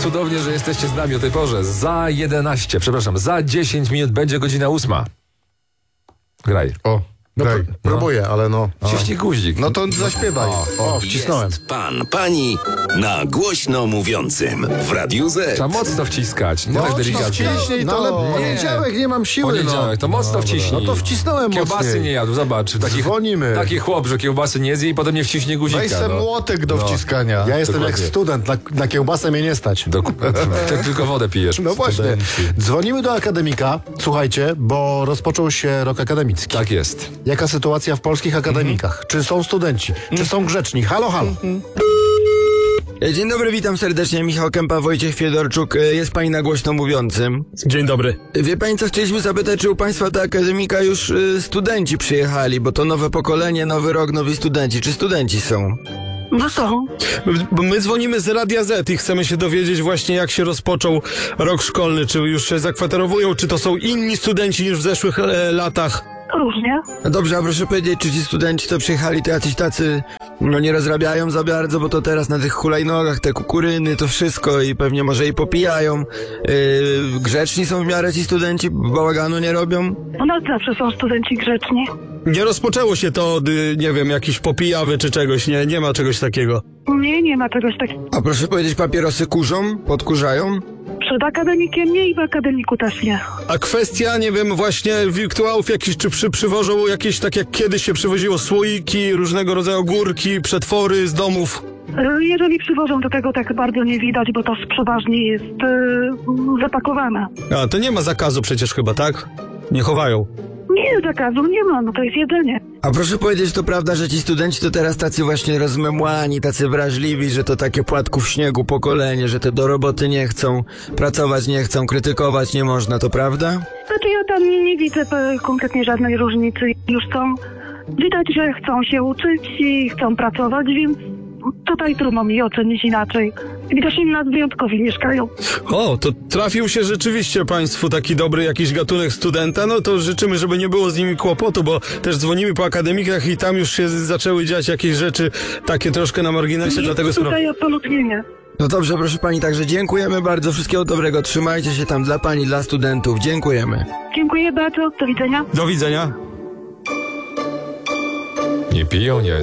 cudownie, że jesteście z nami o tej porze. Za 10 minut będzie godzina 8. Graj. O, graj. Próbuję, ale no. Ciśnij guzik. No to zaśpiewaj. O, wcisnąłem. Jest pan, pani na głośno mówiącym w Radiu Z. Trzeba mocno wciskać. Nie tak delikatnie. Wciśnij to, ale poniedziałek nie mam siły. Poniedziałek, to mocno wciśnij. No to wcisnąłem Kiełbasy mocniej. nie jadł, zobacz. Dzwonimy. Taki chłop, że kiełbasy nie zje i potem nie wciśnie guzika. Weź se młotek do wciskania. Ja jestem dokładnie. jak student, na kiełbasę mnie nie stać. Ty tylko wodę pijesz. No właśnie. Studenci. Dzwonimy do akademika, słuchajcie, bo rozpoczął się rok akademicki. Tak jest. Jaka sytuacja w polskich akademikach? Czy są studenci? Czy są grzeczni? Halo, halo. Dzień dobry, witam serdecznie. Michał Kępa, Wojciech Fiedorczuk. Jest pani na głośno mówiącym. Dzień dobry. Wie pani co, chcieliśmy zapytać, czy u państwa do akademika już studenci przyjechali, bo to nowe pokolenie, nowy rok, nowi studenci. Czy studenci są? No są. Bo my dzwonimy z Radia Z i chcemy się dowiedzieć właśnie, jak się rozpoczął rok szkolny. Czy już się zakwaterowują, czy to są inni studenci niż w zeszłych latach? Różnie. No dobrze, a proszę powiedzieć, czy ci studenci to przyjechali, to jacyś tacy, no nie rozrabiają za bardzo, bo to teraz na tych hulajnogach, te kukuryny, to wszystko i pewnie może i popijają. Grzeczni są w miarę ci studenci, bałaganu nie robią? U nas zawsze są studenci grzeczni. Nie rozpoczęło się to od, nie wiem, jakiejś popijawy czy czegoś, nie ma czegoś takiego. Nie ma czegoś takiego. A proszę powiedzieć, papierosy kurzą? Podkurzają? Przed akademikiem nie i w akademiku też nie. A kwestia, nie wiem, właśnie wirtuałów jakichś, czy przywożą jakieś, tak jak kiedyś się przywoziło słoiki, różnego rodzaju górki, przetwory z domów? Jeżeli przywożą, to tego tak bardzo nie widać, bo to przeważnie jest zapakowane. A, to nie ma zakazu przecież chyba, tak? Nie chowają. Nie, zakazu nie ma, no to jest jedzenie. A proszę powiedzieć, to prawda, że ci studenci to teraz tacy właśnie rozmemłani, tacy wrażliwi, że to takie płatków śniegu pokolenie, że te do roboty nie chcą, pracować nie chcą, krytykować nie można, to prawda? Znaczy ja tam nie widzę konkretnie żadnej różnicy. Już są, widać, że chcą się uczyć i chcą pracować, więc tutaj trudno mi ocenić inaczej. Widocznie nas wyjątkowi mieszkają. O, to trafił się rzeczywiście państwu taki dobry jakiś gatunek studenta, no to życzymy, żeby nie było z nimi kłopotu, bo też dzwonimy po akademikach i tam już się zaczęły dziać jakieś rzeczy takie troszkę na marginesie, dlatego Tutaj absolutnie nie. No dobrze, proszę pani, także dziękujemy bardzo, wszystkiego dobrego, trzymajcie się tam dla pani, dla studentów, dziękujemy. Dziękuję bardzo, do widzenia. Do widzenia. Nie piją, nie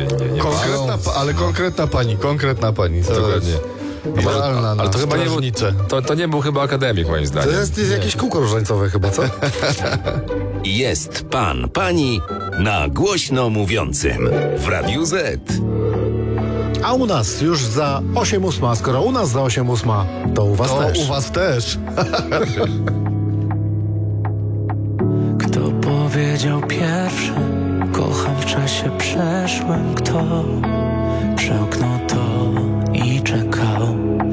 Konkretna pani. Dokładnie. Idealna Ale na to chyba nie był, strażnicę. to nie był chyba akademik, moim To zdaniem. jest jakieś kółko różańcowe chyba, co? Jest pan, pani na głośno mówiącym w Radiu Z. A u nas już za 8:08, a skoro u nas za 8:08, to u was też. u was też. Kto powiedział pierwszy, kocham w czasie przeszłym, kto przełknął to i czekał.